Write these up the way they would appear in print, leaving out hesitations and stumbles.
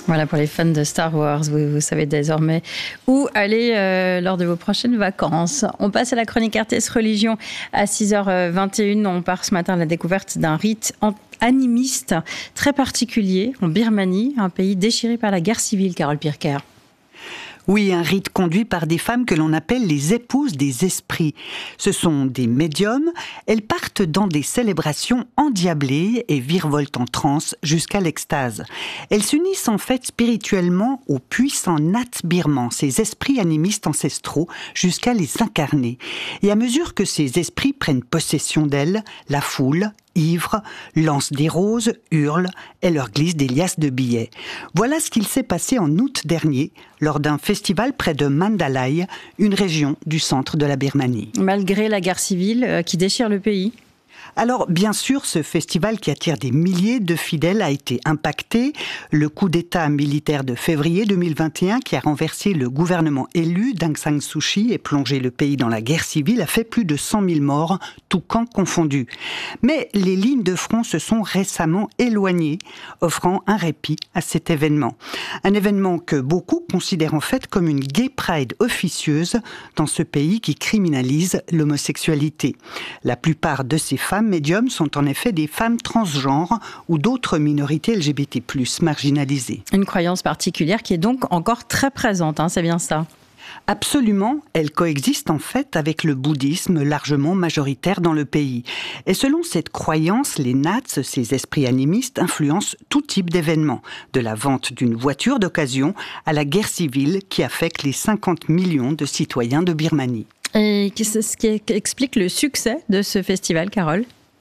Voilà pour les fans de Star Wars, vous savez désormais où aller lors de vos prochaines vacances. On passe à la chronique RTS Religion à 6h21. On part ce matin à la découverte d'un rite animiste très particulier en Birmanie, un pays déchiré par la guerre civile, Carole Pirker. Oui, un rite conduit par des femmes que l'on appelle les épouses des esprits. Ce sont des médiums. Elles partent dans des célébrations endiablées et virevoltent en transe jusqu'à l'extase. Elles s'unissent en fait spirituellement aux puissants naths birmans, ces esprits animistes ancestraux, jusqu'à les incarner. Et à mesure que ces esprits prennent possession d'elles, la foule, ivre, lance des roses, hurle et leur glisse des liasses de billets. Voilà ce qu'il s'est passé en août dernier, lors d'un festival près de Mandalay, une région du centre de la Birmanie. Malgré la guerre civile qui déchire le pays. Alors, bien sûr, ce festival qui attire des milliers de fidèles a été impacté. Le coup d'État militaire de février 2021, qui a renversé le gouvernement élu d'Aung San Suu Kyi et plongé le pays dans la guerre civile, a fait plus de 100 000 morts, tous camps confondus. Mais les lignes de front se sont récemment éloignées, offrant un répit à cet événement. Un événement que beaucoup considèrent en fait comme une gay pride officieuse dans ce pays qui criminalise l'homosexualité. La plupart de ces femmes médiums sont en effet des femmes transgenres ou d'autres minorités LGBT+, marginalisées. Une croyance particulière qui est donc encore très présente, c'est bien ça ? Absolument, elle coexiste en fait avec le bouddhisme largement majoritaire dans le pays. Et selon cette croyance, les naths, ces esprits animistes, influencent tout type d'événements, de la vente d'une voiture d'occasion à la guerre civile qui affecte les 50 millions de citoyens de Birmanie. Et ce qui explique le succès de ce festival, Carole ?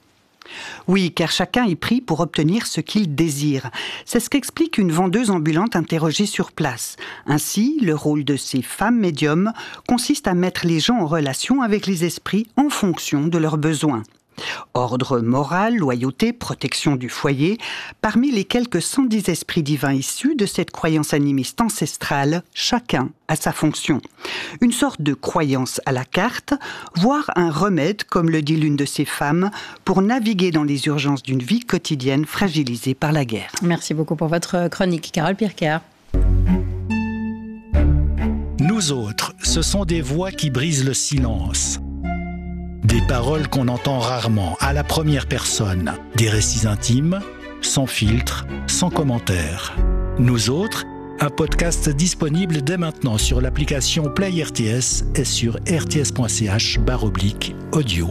Oui, car chacun y prie pour obtenir ce qu'il désire. C'est ce qu'explique une vendeuse ambulante interrogée sur place. Ainsi, le rôle de ces femmes médiums consiste à mettre les gens en relation avec les esprits en fonction de leurs besoins. Ordre moral, loyauté, protection du foyer, parmi les quelques 110 esprits divins issus de cette croyance animiste ancestrale, chacun a sa fonction. Une sorte de croyance à la carte, voire un remède, comme le dit l'une de ces femmes, pour naviguer dans les urgences d'une vie quotidienne fragilisée par la guerre. Merci beaucoup pour votre chronique, Carole Pirker. Nous autres, ce sont des voix qui brisent le silence. Des paroles qu'on entend rarement, à la première personne. Des récits intimes, sans filtre, sans commentaire. Nous autres, un podcast disponible dès maintenant sur l'application Play RTS et sur rts.ch/audio.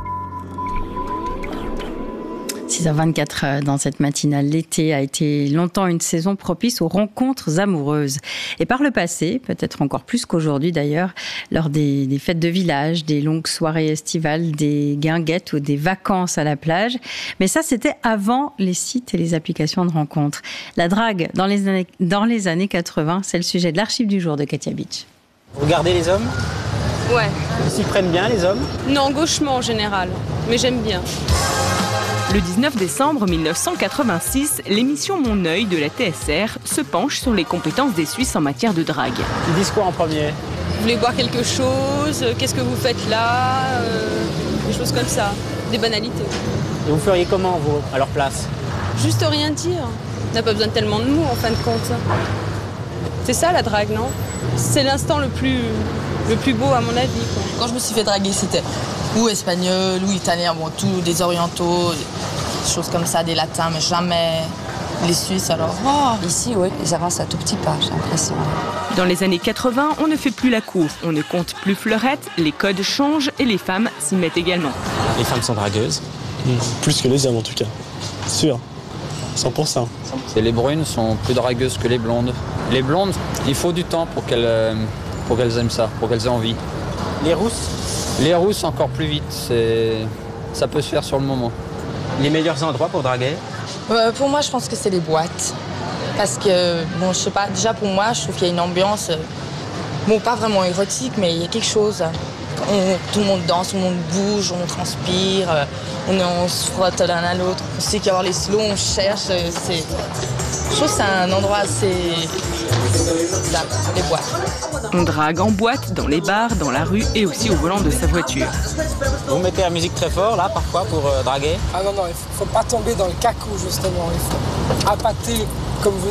6h24 dans cette matinale. L'été a été longtemps une saison propice aux rencontres amoureuses. Et par le passé, peut-être encore plus qu'aujourd'hui d'ailleurs, lors des fêtes de village, des longues soirées estivales, des guinguettes ou des vacances à la plage. Mais ça, c'était avant les sites et les applications de rencontres. La drague dans les années 80, c'est le sujet de l'archive du jour de Katia Beach. Vous regardez les hommes ? Ouais. Ils s'y prennent bien, les hommes ? Non, gauchement en général, mais j'aime bien. Le 19 décembre 1986, l'émission Mon œil de la TSR se penche sur les compétences des Suisses en matière de drague. Ils disent quoi en premier ? Vous voulez boire quelque chose ? Qu'est-ce que vous faites là ? Des choses comme ça, des banalités. Et vous feriez comment, vous, à leur place ? Juste rien dire. On n'a pas besoin de tellement de mots, en fin de compte. C'est ça, la drague, non ? C'est l'instant le plus beau, à mon avis, quoi. Quand je me suis fait draguer, c'était ou espagnol, ou italien, bon, tout, des orientaux, des choses comme ça, des latins, mais jamais les Suisses, alors. Oh. Ici, oui, ils avancent à tout petit pas, j'ai l'impression. Dans les années 80, on ne fait plus la cour, on ne compte plus fleurette, les codes changent et les femmes s'y mettent également. Les femmes sont dragueuses. Plus que les hommes, en tout cas. Sûr. 100%. Et les brunes sont plus dragueuses que les blondes. Les blondes, il faut du temps pour qu'elles aiment ça, pour qu'elles aient envie. Les rousses ? Les rousses, encore plus vite. Ça peut se faire sur le moment. Les meilleurs endroits pour draguer ? Pour moi, je pense que c'est les boîtes. Parce que, bon, je sais pas, déjà pour moi, je trouve qu'il y a une ambiance, bon, pas vraiment érotique, mais il y a quelque chose. Tout le monde danse, tout le monde bouge, on transpire, on se frotte l'un à l'autre. On sait qu'il y a les slows, on cherche. Je trouve que c'est un endroit assez... Ça, les boîtes. On drague en boîte, dans les bars, dans la rue et aussi au volant de sa voiture. Vous mettez la musique très fort, là, parfois, pour draguer ? Ah non, il faut pas tomber dans le cacou, justement. Il faut appâter comme vous